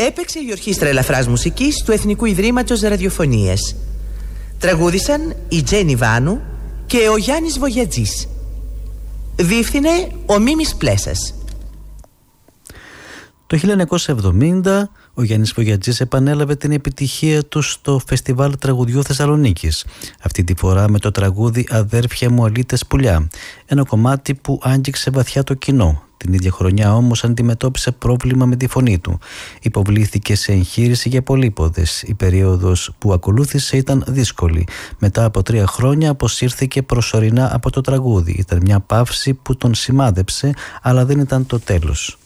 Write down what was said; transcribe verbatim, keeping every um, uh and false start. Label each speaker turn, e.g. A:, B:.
A: Έπαιξε η Ορχήστρα Ελαφράς Μουσικής του Εθνικού Ιδρύματος Ραδιοφωνίας. Τραγούδησαν η Τζένι Βάνου και ο Γιάννης Βογιατζής. Διεύθυνε ο Μίμης Πλέσας.
B: Το χίλια εννιακόσια εβδομήντα ο Γιάννης Βογιατζής επανέλαβε την επιτυχία του στο Φεστιβάλ Τραγουδιού Θεσσαλονίκης. Αυτή τη φορά με το τραγούδι «Αδέρφια μου αλήτες πουλιά», ένα κομμάτι που άγγιξε βαθιά το κοινό. Την ίδια χρονιά όμως αντιμετώπισε πρόβλημα με τη φωνή του. Υποβλήθηκε σε εγχείρηση για πολύποδες. Η περίοδος που ακολούθησε ήταν δύσκολη. Μετά από τρία χρόνια αποσύρθηκε προσωρινά από το τραγούδι. Ήταν μια παύση που τον σημάδεψε, αλλά δεν ήταν το τέλος.